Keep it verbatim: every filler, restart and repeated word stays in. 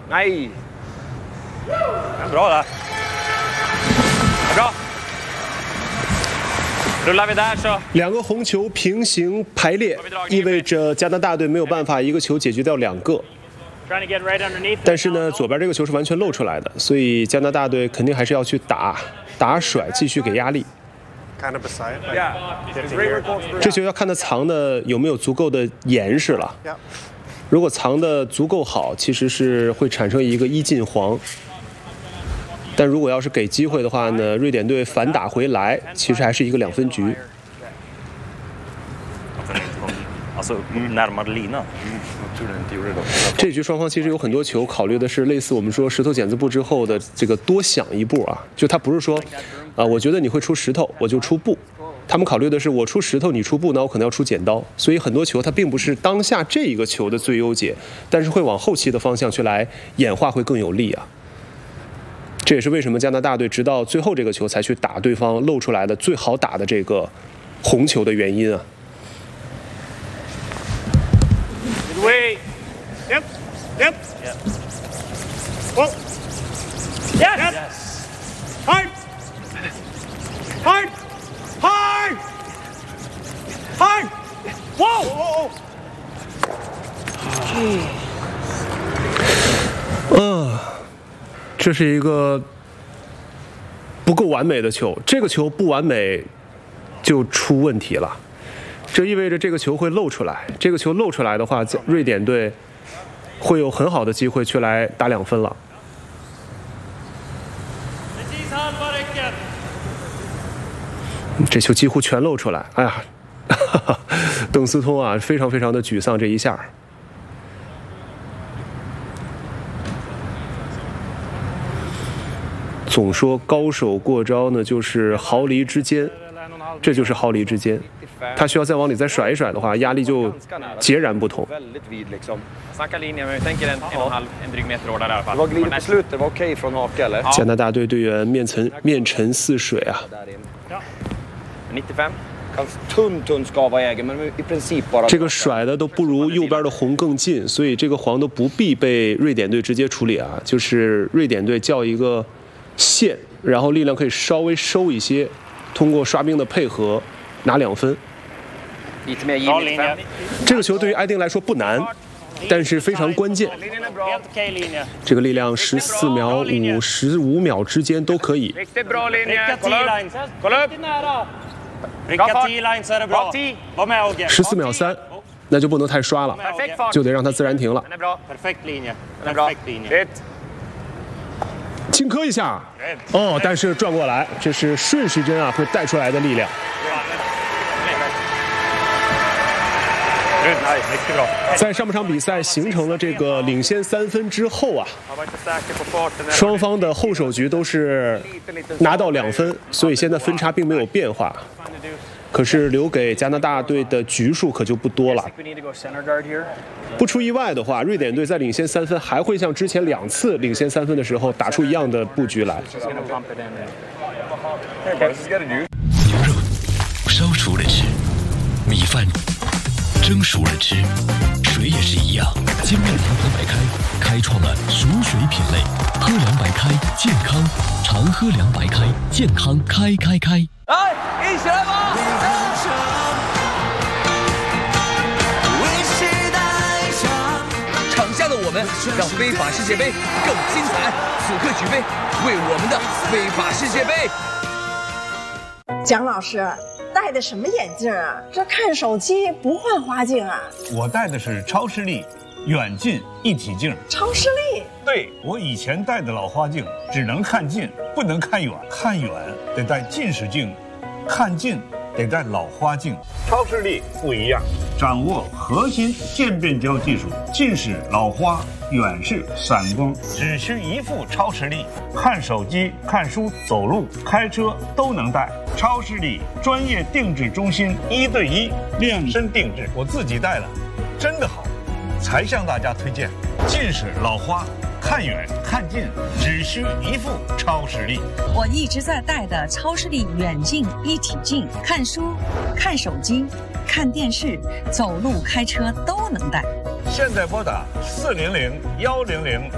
Nej. Bra där. Bra. 两个红球平行排列，意味着加拿大队没有办法一个球解决掉两个。但是呢，左边这个球是完全露出来的，所以加拿大队肯定还是要去打打甩，继续给压力。这球要看他藏的有没有足够的严实了。如果藏的足够好，其实是会产生一个一进黄。但如果要是给机会的话呢，瑞典队反打回来，其实还是一个两分局。这局双方其实有很多球考虑的是类似我们说石头剪子布之后的这个多想一步啊，就他不是说，啊，我觉得你会出石头，我就出布。他们考虑的是我出石头，你出布，那我可能要出剪刀。所以很多球它并不是当下这一个球的最优解，但是会往后期的方向去来演化，会更有利啊。这也是为什么加拿大队直到最后这个球才去打对方露出来的最好打的这个红球的原因啊。 Way. Yep. Yep. Yep. Well. Yes. Yep. Hard. Hard. Hard. Hard. Whoa. Whoa. 嗯，这是一个不够完美的球，这个球不完美就出问题了。这意味着这个球会露出来，这个球露出来的话，瑞典队会有很好的机会去来打两分了。这球几乎全露出来，哎呀，哈哈，邓斯通啊，非常非常的沮丧这一下。总说高手过招呢，就是毫厘之间，这就是毫厘之间。他需要再往里再甩一甩的话，压力就截然不同。加拿大队队员面沉面沉似水啊。这个甩的都不如右边的红更近，所以这个黄都不必被瑞典队直接处理啊，就是瑞典队叫一个线，然后力量可以稍微收一些，通过刷兵的配合拿两分。这个球对于埃丁来说不难，但是非常关键。这个力量十四秒五、十五秒之间都可以。十四秒三，那就不能太刷了，就得让它自然停了。轻磕一下，哦，但是转过来，这是顺时针啊会带出来的力量。在上半场比赛形成了这个领先三分之后啊，双方的后手局都是拿到两分，所以现在分差并没有变化。可是留给加拿大队的局数可就不多了。不出意外的话，瑞典队在领先三分还会像之前两次领先三分的时候打出一样的布局来。 牛肉烧熟了吃，米饭蒸熟了吃，水也是一样。精酿良白开开创了熟水品类，喝凉白开健康，常喝凉白开健康开开开。 来，一起来吧！场下的我们让非法世界杯更精彩。此刻举杯，为我们的非法世界杯。 蒋老师戴的什么眼镜啊？这看手机不换花镜啊？ 我戴的是超视力远近一体镜。 超视力？ 对，我以前戴的老花镜只能看近，不能看远，看远得戴近视镜，看近得戴老花镜。超视力不一样，掌握核心渐变焦技术，近视、老花、远视、散光，只需一副超视力，看手机、看书、走路、开车都能戴。超视力专业定制中心，一对一量身定制，我自己戴了，真的好，才向大家推荐。近视、老花，看远看近，只需一副超视力。 我一直在戴的超视力远近一体镜，看书、看手机、看电视、走路、开车都能戴。 现在拨打四零零幺零零